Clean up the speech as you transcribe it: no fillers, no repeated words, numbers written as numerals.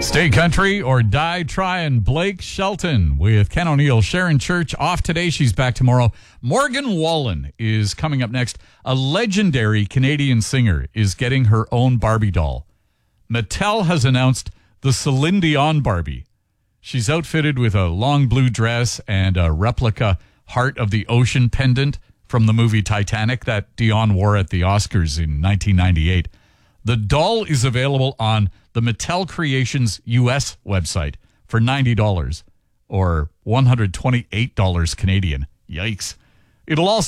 Stay country or die trying. Blake Shelton with Ken O'Neill. Sharon Church off today. She's back tomorrow. Morgan Wallen is coming up next. A legendary Canadian singer is getting her own Barbie doll. Mattel has announced the Celine Dion Barbie. She's outfitted with a long blue dress and a replica Heart of the Ocean pendant from the movie Titanic that Dion wore at the Oscars in 1998. The doll is available on the Mattel Creations US website for $90 or $128 Canadian. Yikes. It'll also